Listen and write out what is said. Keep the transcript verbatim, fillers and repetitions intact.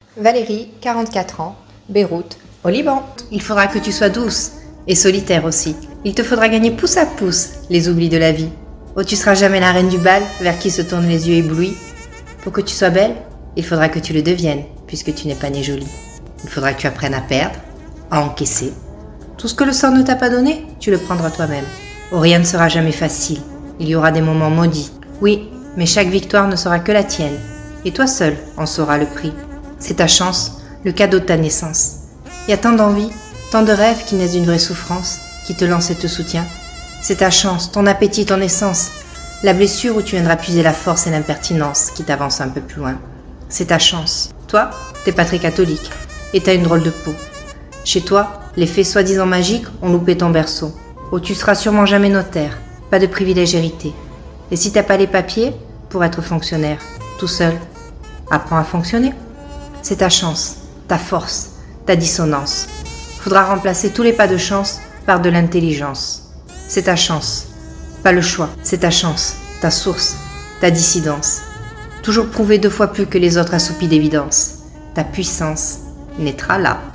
Valérie, quarante-quatre ans, Beyrouth, au Liban. Il faudra que tu sois douce et solitaire aussi. Il te faudra gagner pouce à pouce les oublis de la vie. Oh, tu seras jamais la reine du bal vers qui se tournent les yeux éblouis. Pour que tu sois belle, il faudra que tu le deviennes, puisque tu n'es pas née jolie. Il faudra que tu apprennes à perdre, à encaisser. Tout ce que le sort ne t'a pas donné, tu le prendras toi-même. Oh, rien ne sera jamais facile. Il y aura des moments maudits. Oui, mais chaque victoire ne sera que la tienne. Et toi seul en sauras le prix. C'est ta chance, le cadeau de ta naissance. Il y a tant d'envies, tant de rêves qui naissent d'une vraie souffrance, qui te lancent et te soutient. C'est ta chance, ton appétit, ton essence, la blessure où tu viendras puiser la force et l'impertinence qui t'avance un peu plus loin. C'est ta chance. Toi, t'es pas très catholique, et t'as une drôle de peau. Chez toi, les faits soi-disant magiques ont loupé ton berceau. Oh, tu seras sûrement jamais notaire, pas de privilège hérité. Et si t'as pas les papiers, pour être fonctionnaire, tout seul, apprends à fonctionner. C'est ta chance, ta force, ta dissonance. Faudra remplacer tous les pas de chance par de l'intelligence. C'est ta chance, pas le choix, c'est ta chance, ta source, ta dissidence. Toujours prouver deux fois plus que les autres assoupis d'évidence. Ta puissance naîtra là.